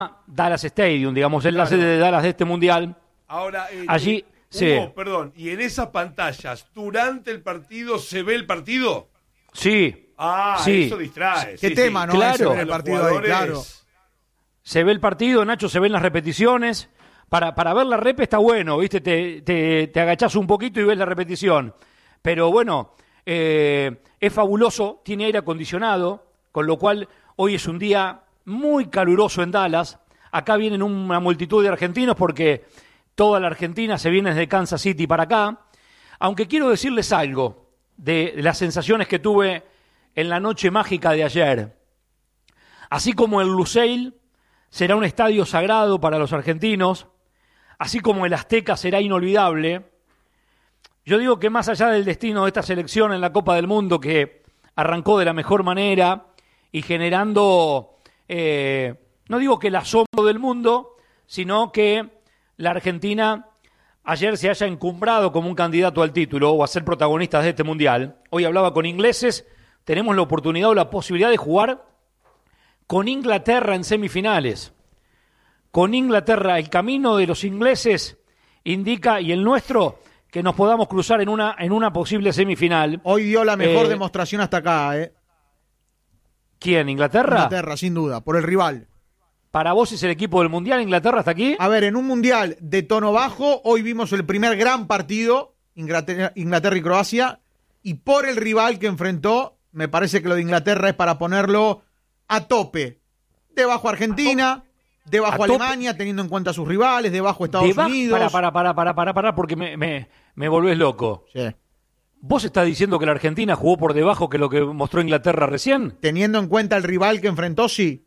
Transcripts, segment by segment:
Dallas Stadium, digamos, es la sede de Dallas de este mundial. Ahora, allí, sí. Perdón, ¿y en esas pantallas, durante el partido, se ve el partido? Sí. Sí. Eso distrae. ¿Qué tema, no? Claro. Se ve el partido ahí, claro. Se ve el partido, Nacho, se ven las repeticiones. Para ver la rep está bueno, ¿viste? Te agachás un poquito y ves la repetición. Pero bueno, es fabuloso, tiene aire acondicionado, con lo cual hoy es un día muy caluroso en Dallas. Acá vienen una multitud de argentinos porque toda la Argentina se viene desde Kansas City para acá. Aunque quiero decirles algo de las sensaciones que tuve en la noche mágica de ayer. Así como el Lusail será un estadio sagrado para los argentinos, así como el Azteca será inolvidable, yo digo que más allá del destino de esta selección en la Copa del Mundo, que arrancó de la mejor manera y generando, no digo que el asombro del mundo, sino que la Argentina ayer se haya encumbrado como un candidato al título o a ser protagonistas de este Mundial. Hoy hablaba con ingleses, tenemos la oportunidad o la posibilidad de jugar con Inglaterra en semifinales. Con Inglaterra, el camino de los ingleses indica, y el nuestro, que nos podamos cruzar en una posible semifinal. Hoy dio la mejor demostración hasta acá, ¿eh? ¿Quién? ¿Inglaterra? Inglaterra, sin duda, por el rival. ¿Para vos es el equipo del Mundial Inglaterra hasta aquí? A ver, en un Mundial de tono bajo, hoy vimos el primer gran partido, Inglaterra y Croacia, y por el rival que enfrentó, me parece que lo de Inglaterra es para ponerlo a tope. Debajo Argentina, debajo Alemania, teniendo en cuenta a sus rivales, debajo Estados Unidos. Para, porque me volvés loco. Sí. ¿Vos estás diciendo que la Argentina jugó por debajo que lo que mostró Inglaterra recién? Teniendo en cuenta el rival que enfrentó, sí.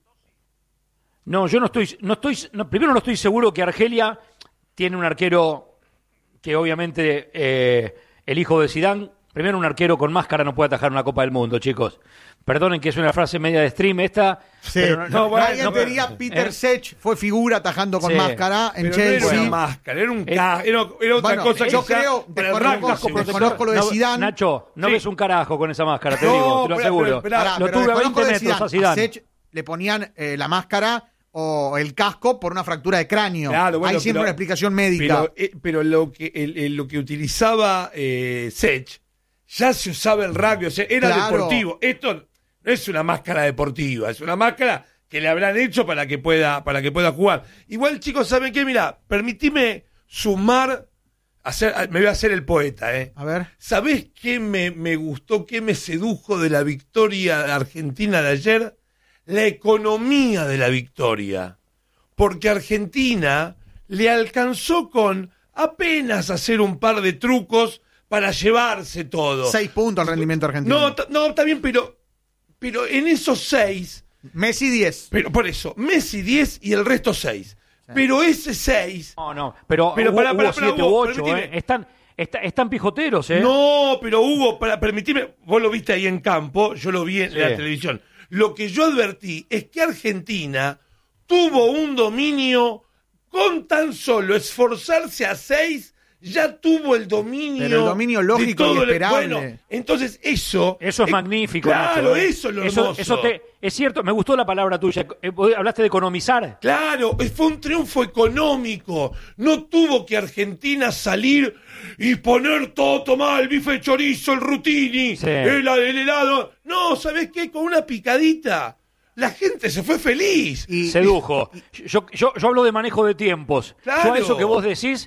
No, yo primero no estoy seguro que Argelia tiene un arquero que obviamente el hijo de Zidane, primero un arquero con máscara no puede atajar una Copa del Mundo, chicos. Perdonen que es una frase media de stream esta. Sí. Pero Nadie diría Peter Sech fue figura atajando con máscara en Chelsea. No era una máscara, era un era otra cosa que yo creo, desconozco lo de Zidane. Nacho, no ves un carajo con esa máscara, te digo, te lo aseguro. Lo tuve a 20 metros a Zidane. A Sech le ponían la máscara o el casco por una fractura de cráneo. Claro, bueno, hay siempre una explicación médica. Pero lo que utilizaba Sech ya se usaba el rugby, o sea, era deportivo. Esto no es una máscara deportiva, es una máscara que le habrán hecho para que pueda jugar. Igual, chicos, ¿saben qué? Mirá, permitime sumar, me voy a hacer el poeta, ¿eh? A ver. ¿Sabés qué me gustó, qué me sedujo de la victoria argentina de ayer? La economía de la victoria. Porque Argentina le alcanzó con apenas hacer un par de trucos para llevarse todo. 6 puntos al rendimiento argentino. No, está bien, pero en esos 6... Messi 10. Pero por eso, Messi 10 y el resto 6. Sí. Pero ese 6... Pero hubo 7 u 8, Están pijoteros, ¿eh? No, pero Hugo, permitime, vos lo viste ahí en campo, yo lo vi en la televisión. Lo que yo advertí es que Argentina tuvo un dominio con tan solo esforzarse a 6, ya tuvo el dominio. Pero el dominio lógico y esperable. Bueno, entonces eso es magnífico. Claro, Nacho, eso es lo hermoso. Es cierto, me gustó la palabra tuya. Hablaste de economizar. Claro, fue un triunfo económico. No tuvo que Argentina salir y poner todo, tomar el bife de chorizo, el rutini, el helado. No, ¿sabés qué? Con una picadita. La gente se fue feliz. Sedujo. Yo hablo de manejo de tiempos. Claro. Yo a eso que vos decís,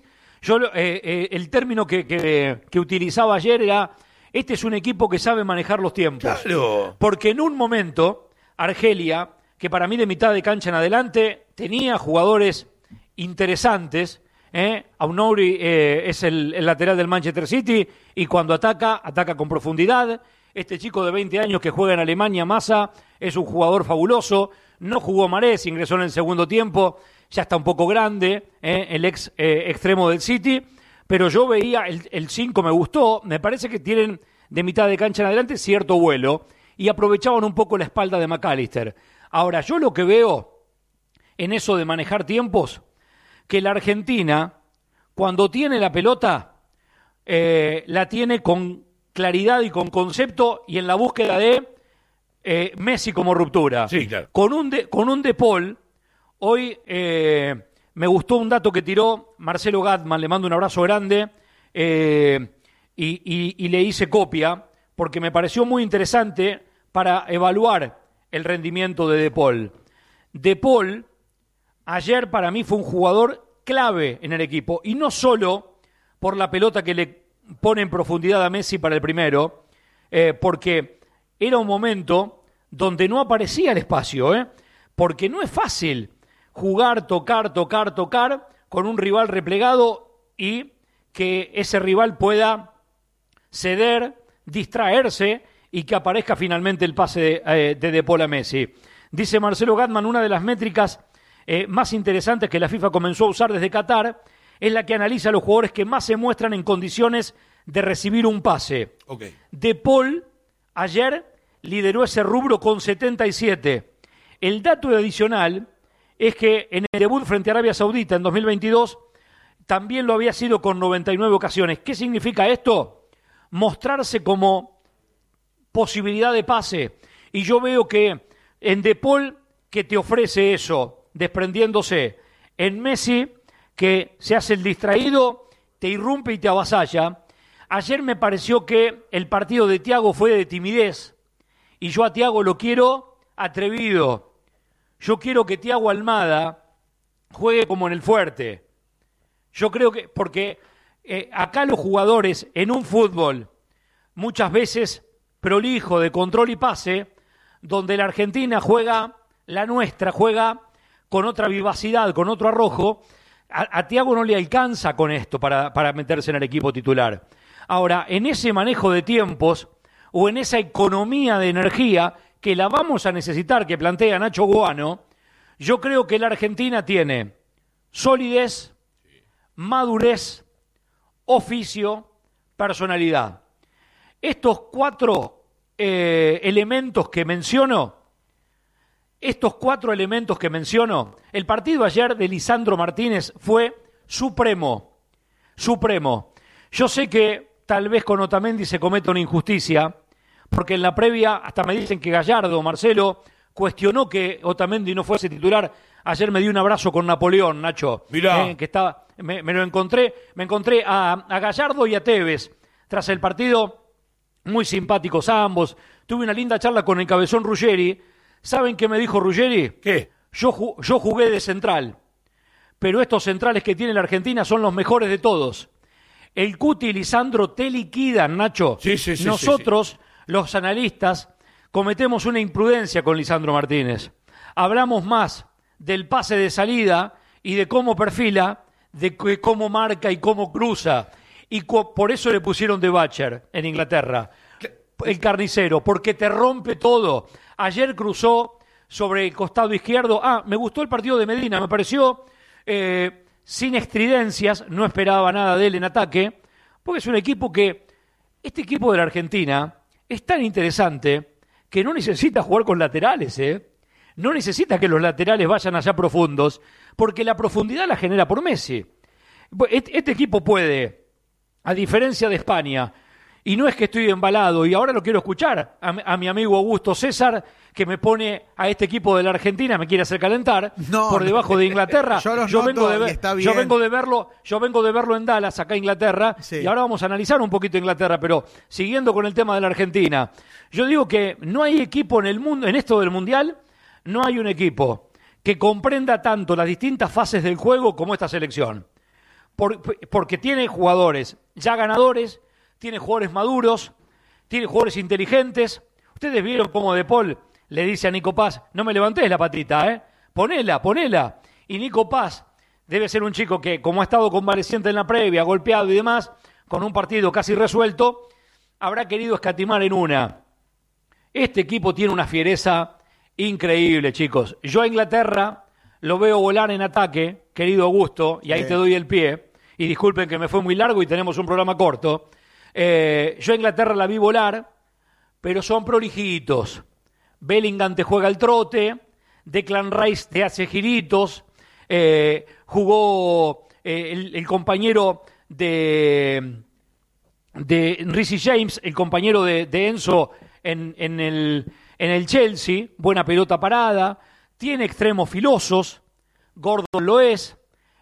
el término que utilizaba ayer era, este es un equipo que sabe manejar los tiempos. Claro. Porque en un momento, Argelia, que para mí de mitad de cancha en adelante, tenía jugadores interesantes. Aounouri es el lateral del Manchester City y cuando ataca con profundidad. Este chico de 20 años que juega en Alemania, Massa, es un jugador fabuloso. No jugó Marés, ingresó en el segundo tiempo. Ya está un poco grande, el extremo del City. Pero yo veía, el 5 me gustó. Me parece que tienen de mitad de cancha en adelante cierto vuelo. Y aprovechaban un poco la espalda de McAllister. Ahora, yo lo que veo en eso de manejar tiempos, que la Argentina, cuando tiene la pelota, la tiene con claridad y con concepto y en la búsqueda de Messi como ruptura. Sí, claro. Con un De Paul Hoy me gustó un dato que tiró Marcelo Gatman, le mando un abrazo grande, y le hice copia, porque me pareció muy interesante para evaluar el rendimiento de De Paul. De Paul, ayer para mí fue un jugador clave en el equipo, y no solo por la pelota que le pone en profundidad a Messi para el primero, porque era un momento donde no aparecía el espacio, porque no es fácil jugar, tocar con un rival replegado y que ese rival pueda ceder, distraerse y que aparezca finalmente el pase de Paul a Messi. Dice Marcelo Gatman, una de las métricas más interesantes que la FIFA comenzó a usar desde Qatar es la que analiza a los jugadores que más se muestran en condiciones de recibir un pase. Okay. De Paul ayer lideró ese rubro con 77. El dato adicional es que en el debut frente a Arabia Saudita en 2022 también lo había sido con 99 ocasiones. ¿Qué significa esto? Mostrarse como posibilidad de pase. Y yo veo que en De Paul, que te ofrece eso, desprendiéndose. En Messi, que se hace el distraído, te irrumpe y te avasalla. Ayer me pareció que el partido de Thiago fue de timidez. Y yo a Thiago lo quiero atrevido. Yo quiero que Thiago Almada juegue como en el Fuerte. Yo creo que, porque acá los jugadores en un fútbol muchas veces prolijo de control y pase, donde la Argentina juega, la nuestra juega con otra vivacidad, con otro arrojo, a Thiago no le alcanza con esto para meterse en el equipo titular. Ahora, en ese manejo de tiempos o en esa economía de energía que la vamos a necesitar, que plantea Nacho Guano, yo creo que la Argentina tiene solidez, madurez, oficio, personalidad. Estos cuatro elementos que menciono, el partido ayer de Lisandro Martínez fue supremo. Yo sé que tal vez con Otamendi se cometa una injusticia, porque en la previa hasta me dicen que Gallardo, Marcelo, cuestionó que Otamendi no fuese titular. Ayer me dio un abrazo con Napoleón, Nacho. Mirá. Que estaba, me encontré a Gallardo y a Tevez tras el partido, muy simpáticos ambos. Tuve una linda charla con el cabezón Ruggeri. ¿Saben qué me dijo Ruggeri? ¿Qué? Yo jugué de central, pero estos centrales que tiene la Argentina son los mejores de todos. El Cuti y Lisandro te liquidan, Nacho. Sí. Nosotros, los analistas, cometemos una imprudencia con Lisandro Martínez. Hablamos más del pase de salida y de cómo perfila, de cómo marca y cómo cruza. Y por eso le pusieron de Butcher en Inglaterra, el carnicero, porque te rompe todo. Ayer cruzó sobre el costado izquierdo. Me gustó el partido de Medina, me pareció sin estridencias, no esperaba nada de él en ataque, porque es un equipo que, este equipo de la Argentina es tan interesante que no necesita jugar con laterales, no necesita que los laterales vayan allá profundos, porque la profundidad la genera por Messi. Este equipo puede, a diferencia de España, y no es que estoy embalado, y ahora lo quiero escuchar a mi amigo Augusto César, que me pone a este equipo de la Argentina, me quiere hacer calentar por debajo de Inglaterra. Yo vengo de verlo en Dallas, acá en Inglaterra, sí. Y ahora vamos a analizar un poquito Inglaterra, pero siguiendo con el tema de la Argentina, yo digo que no hay equipo en el mundo, en esto del Mundial, no hay un equipo que comprenda tanto las distintas fases del juego como esta selección. Porque tiene jugadores ya ganadores, tiene jugadores maduros, tiene jugadores inteligentes. Ustedes vieron cómo De Paul le dice a Nico Paz, no me levantes la patita, ponela. Y Nico Paz debe ser un chico que, como ha estado convaleciente en la previa, golpeado y demás, con un partido casi resuelto, habrá querido escatimar en una. Este equipo tiene una fiereza increíble, chicos. Yo a Inglaterra lo veo volar en ataque, querido Augusto, y ahí te doy el pie. Y disculpen que me fue muy largo y tenemos un programa corto. Yo a Inglaterra la vi volar, pero son prolijitos. Bellingham te juega el trote, Declan Rice te hace giritos, jugó el compañero de Reece James, el compañero de Enzo en el Chelsea, buena pelota parada, tiene extremos filosos, Gordon lo es,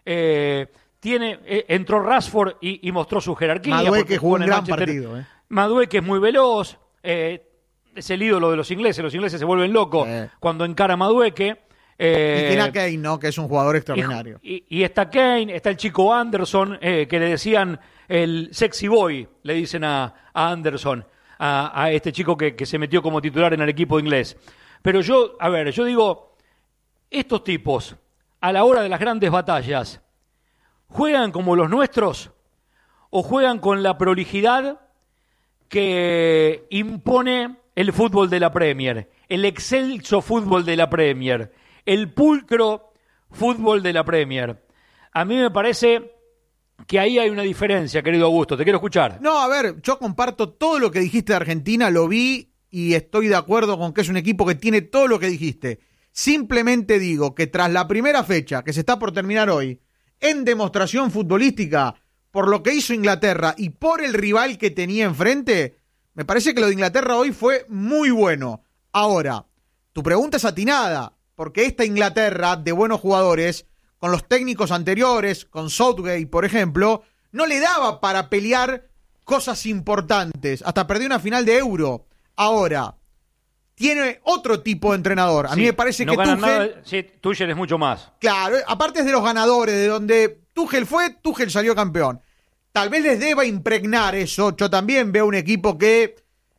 entró Rashford y mostró su jerarquía. Madueke jugó un gran partido. Madueke es muy veloz, es el ídolo de los ingleses se vuelven locos cuando encara a Madueke. Y tiene a Kane, ¿no? Que es un jugador extraordinario. Y está Kane, está el chico Anderson, que le decían el sexy boy, le dicen a Anderson, a este chico que se metió como titular en el equipo inglés. Pero yo digo, estos tipos, a la hora de las grandes batallas, ¿juegan como los nuestros o juegan con la prolijidad que impone el fútbol de la Premier, el excelso fútbol de la Premier, el pulcro fútbol de la Premier? A mí me parece que ahí hay una diferencia, querido Augusto. Te quiero escuchar. No, a ver, yo comparto todo lo que dijiste de Argentina, lo vi y estoy de acuerdo con que es un equipo que tiene todo lo que dijiste. Simplemente digo que tras la primera fecha, que se está por terminar hoy, en demostración futbolística, por lo que hizo Inglaterra y por el rival que tenía enfrente, me parece que lo de Inglaterra hoy fue muy bueno. Ahora, tu pregunta es atinada, porque esta Inglaterra de buenos jugadores, con los técnicos anteriores, con Southgate, por ejemplo, no le daba para pelear cosas importantes. Hasta perdió una final de Euro. Ahora, tiene otro tipo de entrenador. A mí me parece que Tuchel es mucho más. Claro, aparte es de los ganadores, de donde Tuchel salió campeón. Tal vez les deba impregnar eso. Yo también veo un equipo que,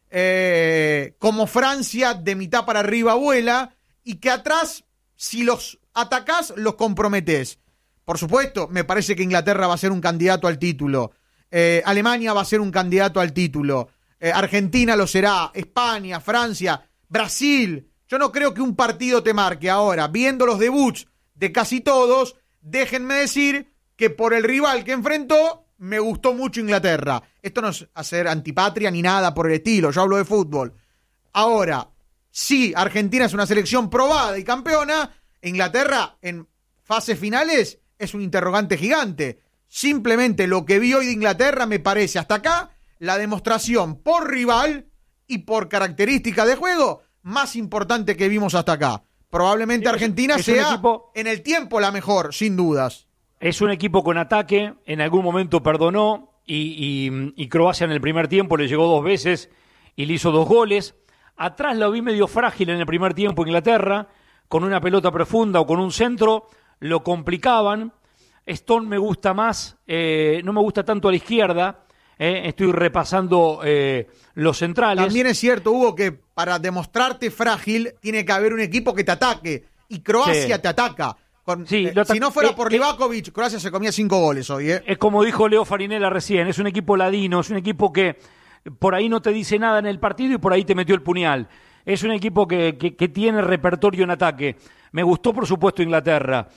como Francia, de mitad para arriba vuela, y que atrás, si los atacás, los comprometés. Por supuesto, me parece que Inglaterra va a ser un candidato al título. Alemania va a ser un candidato al título. Argentina lo será. España, Francia, Brasil. Yo no creo que un partido te marque. Ahora, viendo los debuts de casi todos, déjenme decir que por el rival que enfrentó, me gustó mucho Inglaterra. Esto no es hacer antipatria ni nada por el estilo. Yo hablo de fútbol. Ahora, sí, Argentina es una selección probada y campeona. Inglaterra en fases finales es un interrogante gigante. Simplemente lo que vi hoy de Inglaterra me parece hasta acá la demostración por rival y por característica de juego más importante que vimos hasta acá. Probablemente Argentina sea en el tiempo la mejor, sin dudas. Es un equipo con ataque, en algún momento perdonó y Croacia en el primer tiempo le llegó 2 veces y le hizo 2 goles. Atrás lo vi medio frágil en el primer tiempo Inglaterra, con una pelota profunda o con un centro, lo complicaban. Stone me gusta más, no me gusta tanto a la izquierda, estoy repasando los centrales. También es cierto, Hugo, que para demostrarte frágil tiene que haber un equipo que te ataque, y Croacia te ataca. Si no fuera por Livakovic, Croacia se comía 5 goles hoy. Es como dijo Leo Farinella recién, es un equipo ladino, es un equipo que por ahí no te dice nada en el partido y por ahí te metió el puñal. Es un equipo que tiene repertorio en ataque. Me gustó, por supuesto, Inglaterra.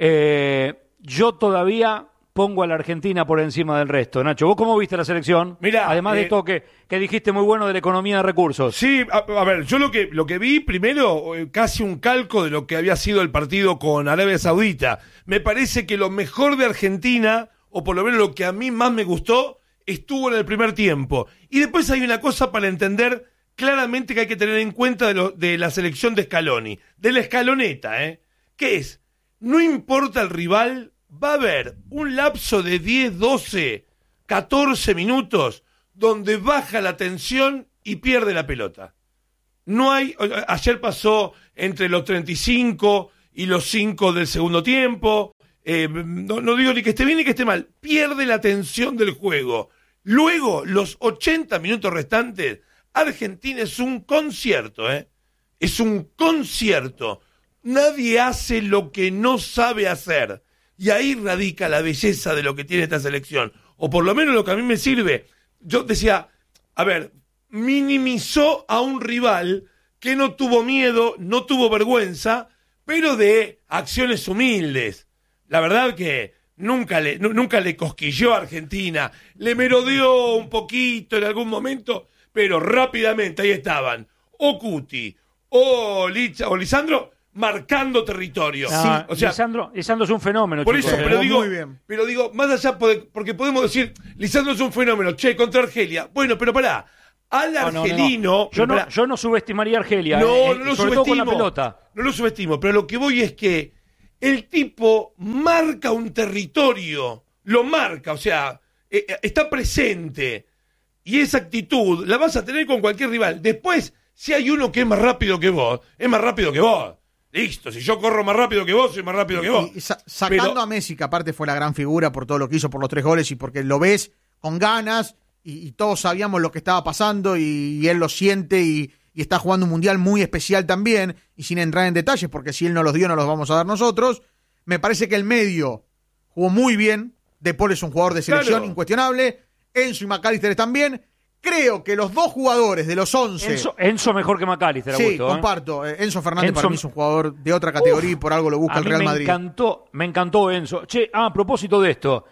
Yo todavía pongo a la Argentina por encima del resto. Nacho, ¿vos cómo viste la selección? Mirá, además de esto que dijiste muy bueno de la economía de recursos. Sí, a ver, yo lo que vi primero, casi un calco de lo que había sido el partido con Arabia Saudita. Me parece que lo mejor de Argentina, o por lo menos lo que a mí más me gustó, estuvo en el primer tiempo. Y después hay una cosa para entender claramente que hay que tener en cuenta de la selección de Scaloni, de la escaloneta, que es, no importa el rival, va a haber un lapso de 10, 12, 14 minutos donde baja la tensión y pierde la pelota. No hay, ayer pasó entre los 35 y los 5 del segundo tiempo, no digo ni que esté bien ni que esté mal, pierde la tensión del juego. Luego, los 80 minutos restantes, Argentina es un concierto, es un concierto. Nadie hace lo que no sabe hacer. Y ahí radica la belleza de lo que tiene esta selección. O por lo menos lo que a mí me sirve. Yo decía, a ver, minimizó a un rival que no tuvo miedo, no tuvo vergüenza, pero de acciones humildes. La verdad que nunca le cosquilló a Argentina. Le merodeó un poquito en algún momento, pero rápidamente ahí estaban o Cuti o Lisandro marcando territorio. Sí, o sea, Lisandro es un fenómeno. Por chicos, eso, pero digo, más allá, porque podemos decir, Lisandro es un fenómeno, contra Argelia. Bueno, pero pará, al argelino... No. Yo no subestimaría a Argelia, no lo sobre subestimo, todo con la pelota. No lo subestimo, pero lo que voy es que el tipo marca un territorio, lo marca, o sea, está presente. Y esa actitud la vas a tener con cualquier rival. Después, si hay uno que es más rápido que vos, es más rápido que vos. Listo, si yo corro más rápido que vos, soy más rápido que vos. Y sacando a Messi, que aparte fue la gran figura por todo lo que hizo, por los 3 goles y porque lo ves con ganas y todos sabíamos lo que estaba pasando y él lo siente y está jugando un mundial muy especial también, y sin entrar en detalles, porque si él no los dio, no los vamos a dar nosotros. Me parece que el medio jugó muy bien. De Paul es un jugador de selección incuestionable. Enzo y McAllister también. Creo que los 2 jugadores de los 11... Enzo mejor que McAllister. Sí, comparto. Enzo Fernández para mí es un jugador de otra categoría y por algo lo busca el Real Madrid. Me encantó Enzo. Che, a propósito de esto,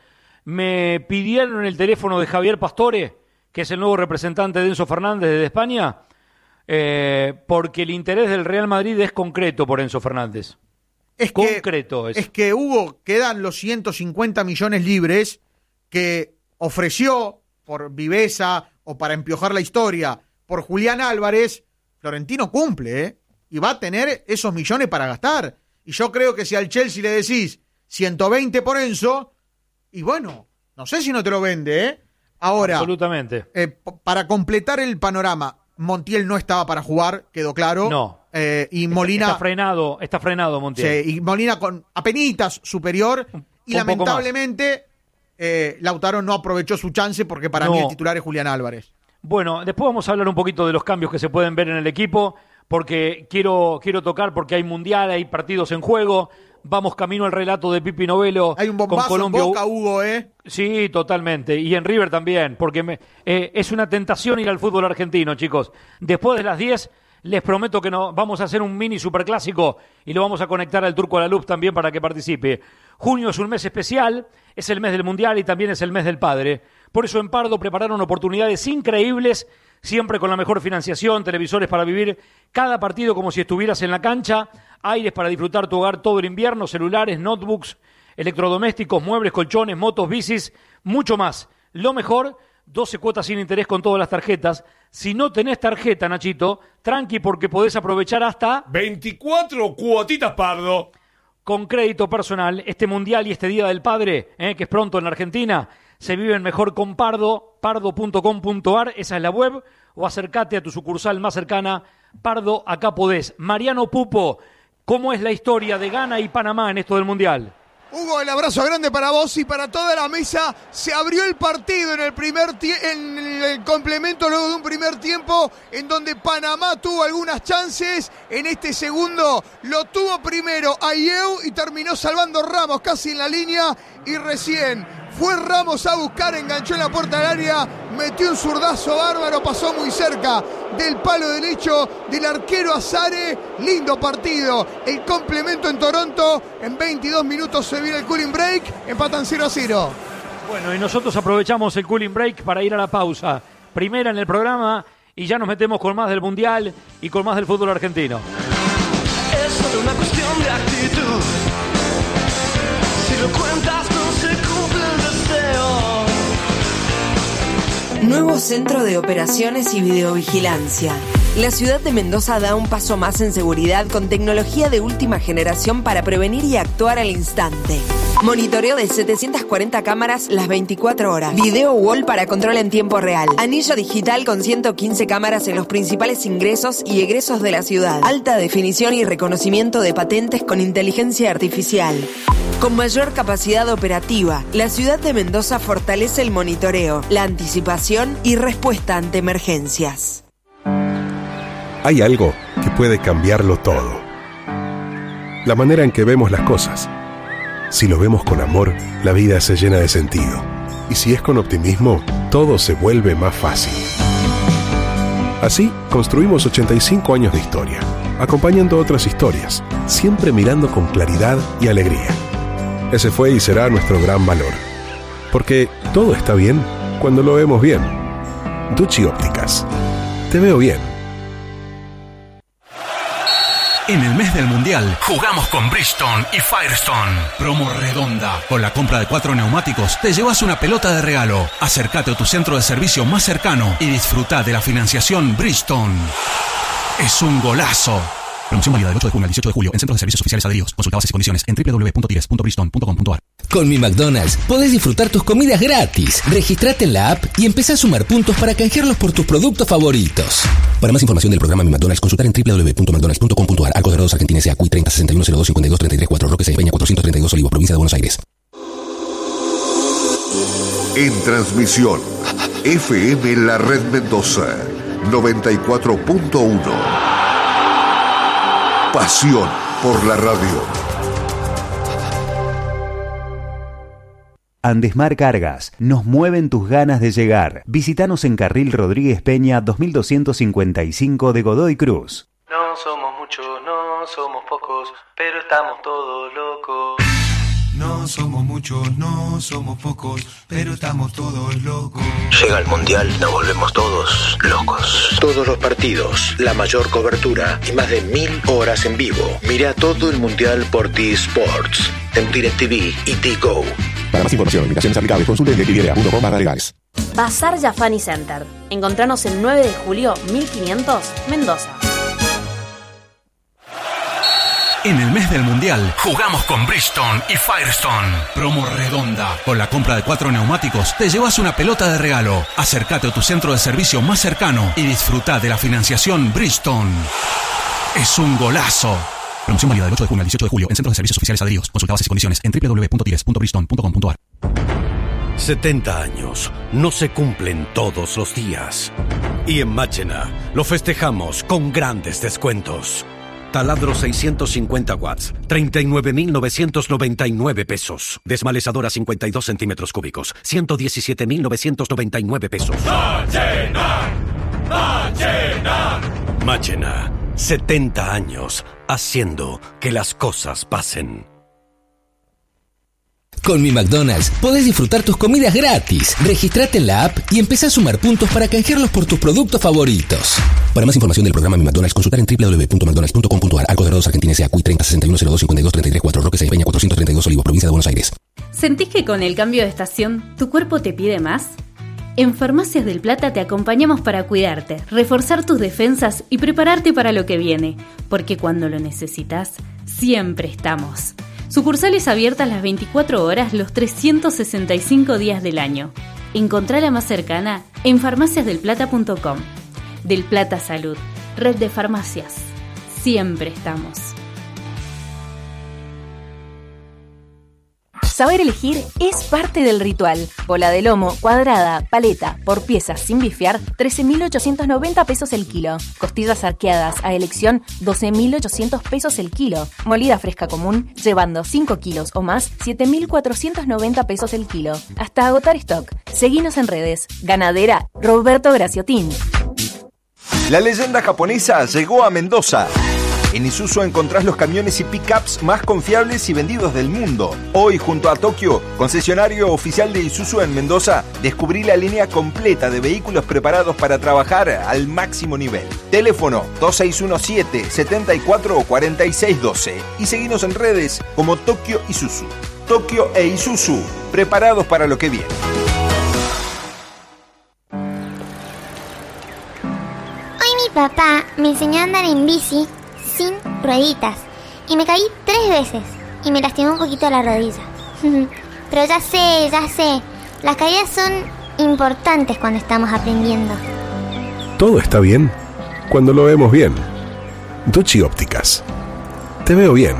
me pidieron el teléfono de Javier Pastore, que es el nuevo representante de Enzo Fernández desde España, porque el interés del Real Madrid es concreto por Enzo Fernández. Es que Hugo, quedan los 150 millones libres que ofreció por viveza o para empiojar la historia por Julián Álvarez. Florentino cumple, y va a tener esos millones para gastar. Y yo creo que si al Chelsea le decís 120 por Enzo, y bueno, no sé si no te lo vende, Ahora, absolutamente. Para completar el panorama, Montiel no estaba para jugar, quedó claro. No. Y Molina está frenado Montiel. Sí, y Molina con apenitas superior. Y lamentablemente Lautaro no aprovechó su chance porque para mí el titular es Julián Álvarez. Bueno, después vamos a hablar un poquito de los cambios que se pueden ver en el equipo, porque quiero tocar, porque hay mundial, hay partidos en juego. Vamos camino al relato de Pipi Novello. Hay un bombazo con Colombia. En Boca, Hugo, Sí, totalmente. Y en River también, porque es una tentación ir al fútbol argentino, chicos. Después de las 10, les prometo que vamos a hacer un mini superclásico y lo vamos a conectar al Turco Alaluf también para que participe. Junio es un mes especial, es el mes del Mundial y también es el mes del padre. Por eso en Pardo prepararon oportunidades increíbles, siempre con la mejor financiación, televisores para vivir cada partido como si estuvieras en la cancha, aires para disfrutar tu hogar todo el invierno, celulares, notebooks, electrodomésticos, muebles, colchones, motos, bicis, mucho más. Lo mejor, 12 cuotas sin interés con todas las tarjetas. Si no tenés tarjeta, Nachito, tranqui, porque podés aprovechar hasta 24 cuotitas, Pardo. Con crédito personal, este Mundial y este Día del Padre, que es pronto en la Argentina, se viven mejor con Pardo, pardo.com.ar, esa es la web, o acércate a tu sucursal más cercana. Pardo, acá podés. Mariano Pupo, ¿cómo es la historia de Ghana y Panamá en esto del Mundial? Hugo, el abrazo grande para vos y para toda la mesa. Se abrió el partido en el complemento luego de un primer tiempo en donde Panamá tuvo algunas chances. En este segundo lo tuvo primero Ayew y terminó salvando Ramos casi en la línea. Y recién fue Ramos a buscar, enganchó en la puerta del área, metió un zurdazo bárbaro, pasó muy cerca del palo derecho del arquero Azare. Lindo partido. El complemento en Toronto. En 22 minutos se viene el cooling break. Empatan 0-0. Bueno, y nosotros aprovechamos el cooling break para ir a la pausa. Primera en el programa y ya nos metemos con más del Mundial y con más del fútbol argentino. Es solo una cuestión de actitud. Si lo cuentas no se cumple el deseo. Nuevo centro de operaciones y videovigilancia. La ciudad de Mendoza da un paso más en seguridad con tecnología de última generación para prevenir y actuar al instante. Monitoreo de 740 cámaras las 24 horas. Video wall para control en tiempo real. Anillo digital con 115 cámaras en los principales ingresos y egresos de la ciudad. Alta definición y reconocimiento de patentes con inteligencia artificial. Con mayor capacidad operativa, la ciudad de Mendoza fortalece el monitoreo, la anticipación y respuesta ante emergencias. Hay algo que puede cambiarlo todo. La manera en que vemos las cosas. Si lo vemos con amor, la vida se llena de sentido. Y si es con optimismo, todo se vuelve más fácil. Así, construimos 85 años de historia, acompañando otras historias, siempre mirando con claridad y alegría. Ese fue y será nuestro gran valor. Porque todo está bien cuando lo vemos bien. Ducci Ópticas. Te veo bien. En el mes del Mundial, jugamos con Bridgestone y Firestone. Promo redonda. Con la compra de 4 neumáticos, te llevas una pelota de regalo. Acércate a tu centro de servicio más cercano y disfruta de la financiación Bridgestone. Es un golazo. Promoción válida del 8 de junio al 18 de julio en centros de servicios oficiales adheridos. Consulta bases y condiciones en www.tires.bridgestone.com.ar. Con mi McDonald's podés disfrutar tus comidas gratis. Registrate en la app y empezá a sumar puntos para canjearlos por tus productos favoritos. Para más información del programa Mi McDonald's, consultar en www.mcdonalds.com.ar. Arcos Dorados Argentina S.A. CUI 30 61 02 52 33 4 Roque Peña 432 Olivos, provincia de Buenos Aires. En transmisión, FM La Red Mendoza, 94.1. Pasión por la radio. Andesmar Cargas, nos mueven tus ganas de llegar. Visítanos en Carril Rodríguez Peña 2255 de Godoy Cruz. No somos muchos, no somos pocos, pero estamos todos locos. No somos muchos, no somos pocos, pero estamos todos locos. Llega el Mundial, nos volvemos todos locos. Todos los partidos, la mayor cobertura y más de 1000 horas en vivo. Mira todo el Mundial por T-Sports, en DirecTV y T-Go. Para más información, indicaciones aplicables, consulte en DirecTV.com/legales. Bazar Jafani Center. Encontranos el 9 de julio 1500, Mendoza. En el mes del Mundial, jugamos con Bridgestone y Firestone. Promo redonda. Con la compra de 4 neumáticos, te llevas una pelota de regalo. Acércate a tu centro de servicio más cercano y disfruta de la financiación Bridgestone. Es un golazo. Promoción válida del 8 de junio al 18 de julio en centros de servicios oficiales adheridos. Consulta bases y condiciones en www.tires.bridgestone.com.ar. 70 años no se cumplen todos los días. Y en Máchena lo festejamos con grandes descuentos. Taladro 650 watts, 39.999 pesos. Desmalezadora 52 centímetros cúbicos, 117.999 pesos. ¡Máchena! ¡Máchena! Máchena, 70 años haciendo que las cosas pasen. Con mi McDonald's podés disfrutar tus comidas gratis. Registrate en la app y empezá a sumar puntos para canjearlos por tus productos favoritos. Para más información del programa Mi McDonald's, consultar en www.mcdonalds.com.ar. Arcos Dorados Argentina S.A. CUI 30 61 02 52 33 4 Roque Peña 432 Olivos, provincia de Buenos Aires. ¿Sentís que con el cambio de estación tu cuerpo te pide más? En Farmacias del Plata te acompañamos para cuidarte, reforzar tus defensas y prepararte para lo que viene, porque cuando lo necesitas, siempre estamos. Sucursales abiertas las 24 horas los 365 días del año. Encontrá la más cercana en farmaciasdelplata.com. Del Plata Salud, red de farmacias. Siempre estamos. Saber elegir es parte del ritual. Bola de lomo, cuadrada, paleta, por piezas sin bifiar, 13.890 pesos el kilo. Costillas arqueadas a elección, 12.800 pesos el kilo. Molida fresca común, llevando 5 kilos o más, 7.490 pesos el kilo. Hasta agotar stock. Seguinos en redes. Ganadera Roberto Graciotín. La leyenda japonesa llegó a Mendoza. En Isuzu encontrás los camiones y pickups más confiables y vendidos del mundo. Hoy, junto a Tokio, concesionario oficial de Isuzu en Mendoza, descubrí la línea completa de vehículos preparados para trabajar al máximo nivel. Teléfono 2617-744612 y seguinos en redes como Tokio Isuzu. Tokio e Isuzu, preparados para lo que viene. Hoy mi papá me enseñó a andar en bici sin rueditas y me caí 3 veces y me lastimé un poquito la rodilla. Pero ya sé, las caídas son importantes cuando estamos aprendiendo. Todo está bien cuando lo vemos bien. Ducci Ópticas. Te veo bien.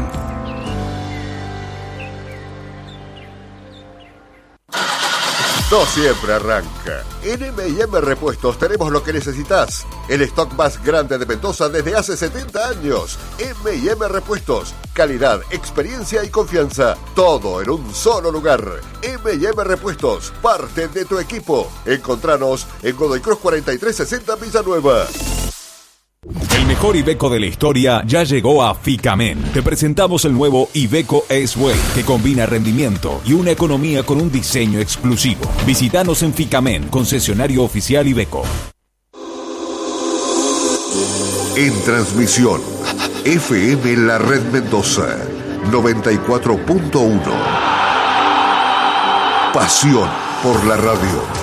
No siempre arranca. En M&M Repuestos tenemos lo que necesitas. El stock más grande de Mendoza desde hace 70 años. M&M Repuestos. Calidad, experiencia y confianza. Todo en un solo lugar. M&M Repuestos. Parte de tu equipo. Encontranos en Godoy Cruz 4360 Villanueva. El mejor Iveco de la historia ya llegó a Ficamen. Te presentamos el nuevo Iveco S-Way, que combina rendimiento y una economía con un diseño exclusivo. Visítanos en Ficamen, concesionario oficial Iveco. En transmisión, FM La Red Mendoza, 94.1. Pasión por la radio.